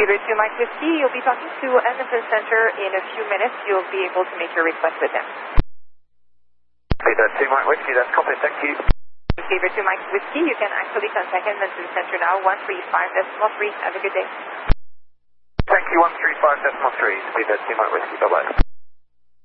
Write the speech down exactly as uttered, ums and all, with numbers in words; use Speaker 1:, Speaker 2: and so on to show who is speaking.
Speaker 1: Beaver two Mike Whiskey, you'll be talking to Anderson Center in a few minutes. You'll be able to make your request with them.
Speaker 2: Beaver two Mike Whiskey, that's copy, thank you.
Speaker 1: Beaver two Mike Whiskey, you can actually contact Anderson Center now, one three five decimal three. Have a good day.
Speaker 2: Thank you, one three five decimal three, Beaver two Mike Whiskey, bye-bye.